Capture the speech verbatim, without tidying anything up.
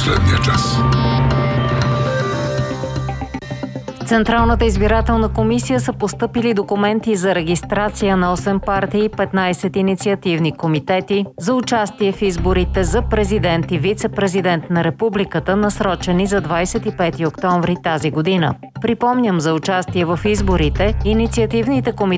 последния час. В Централната избирателна комисия са постъпили документи за регистрация на осем партии и петнайсет инициативни комитети за участие в изборите за президент и вице-президент на републиката, насрочени за двайсет и пети октомври тази година. Припомням, за участие в изборите инициативните комитети